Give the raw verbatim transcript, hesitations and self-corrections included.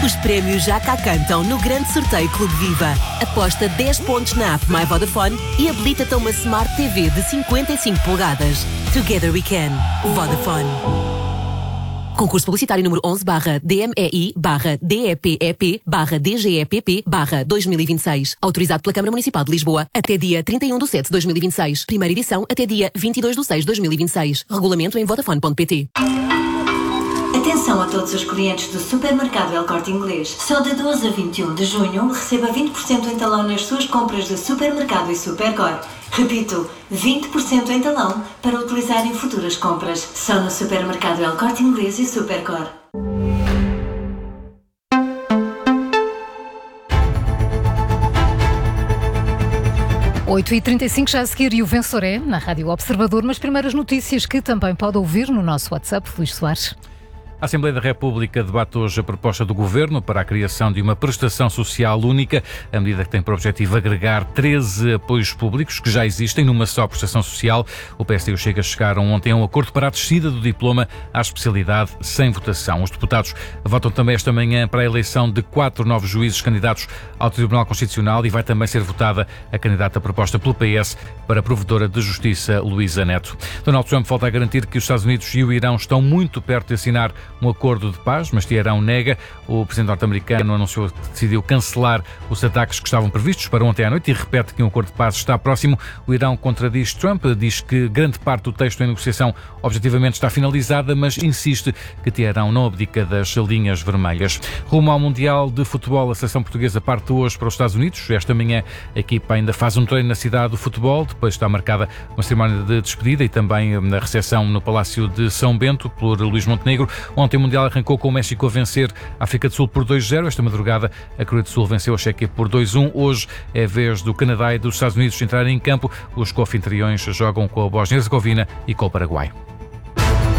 Os prémios já cá cantam no grande sorteio Clube Viva. Aposta dez pontos na app My Vodafone e habilita-te a uma Smart T V de cinquenta e cinco polegadas. Together we can. Vodafone. Concurso publicitário número onze barra D M E I barra D E P E P barra D G E P P barra dois mil e vinte e seis. Autorizado pela Câmara Municipal de Lisboa até dia trinta e um de setembro de dois mil e vinte e seis. Primeira edição até dia vinte e dois de seis de dois mil e vinte e seis. Regulamento em vodafone ponto pt. Atenção a todos os clientes do Supermercado El Corte Inglês. Só de doze a vinte e um de junho receba vinte por cento em talão nas suas compras de Supermercado e Supercor. Repito, vinte por cento em talão para utilizar em futuras compras. Só no Supermercado El Corte Inglês e Supercor. oito e trinta e cinco, já a seguir, e o Vencedor é na Rádio Observador, mas primeiras notícias que também pode ouvir no nosso WhatsApp. Luís Soares. A Assembleia da República debate hoje a proposta do Governo para a criação de uma prestação social única, a medida que tem por objetivo agregar treze apoios públicos que já existem numa só prestação social. O P S D e o Chega chegaram ontem a um acordo para a descida do diploma à especialidade sem votação. Os deputados votam também esta manhã para a eleição de quatro novos juízes candidatos ao Tribunal Constitucional e vai também ser votada a candidata proposta pelo P S para a Provedora de Justiça, Luísa Neto. Donald Trump volta a garantir que os Estados Unidos e o Irão estão muito perto de assinar um acordo de paz, mas Teherão nega. O presidente norte-americano anunciou que decidiu cancelar os ataques que estavam previstos para ontem à noite e repete que um acordo de paz está próximo. O Irão contradiz Trump, diz que grande parte do texto em negociação objetivamente está finalizada, mas insiste que Teherão não abdica das linhas vermelhas. Rumo ao Mundial de Futebol, a seleção portuguesa parte hoje para os Estados Unidos. Esta manhã a equipa ainda faz um treino na cidade do futebol, depois está marcada uma cerimónia de despedida e também na recepção no Palácio de São Bento por Luís Montenegro. Ontem o Mundial arrancou com o México a vencer a África do Sul por dois a zero. Esta madrugada a Coreia do Sul venceu a Chequia por dois a um. Hoje é a vez do Canadá e dos Estados Unidos entrarem em campo. Os co-anfitriões jogam com a Bósnia e Herzegovina e com o Paraguai.